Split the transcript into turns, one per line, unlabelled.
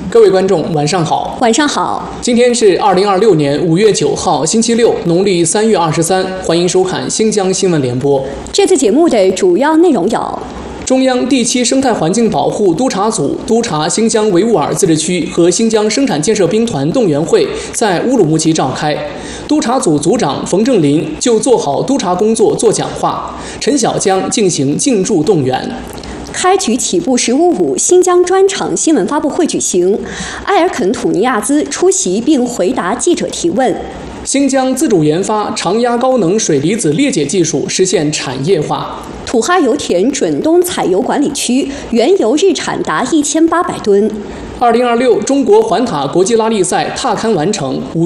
各位观众，晚上好。
晚上好。
今天是2026年5月9号，星期六，农历3月23。欢迎收看新疆新闻联播。
这次节目的主要内容有：
中央第7生态环境保护督察组督察新疆维吾尔自治区和新疆生产建设兵团动员会在乌鲁木齐召开，督察组组长冯正林就做好督察工作做讲话，陈小江进行进驻动员。
开局起步15.5新疆专场新闻发布会举行，埃尔肯土尼亚兹出席并回答记者提问。
新疆自主研发常压高能水离子裂解技术实现产业化。
土哈油田准东采油管理区原油日产达1800吨。
2026中国环塔国际拉力赛踏勘完成。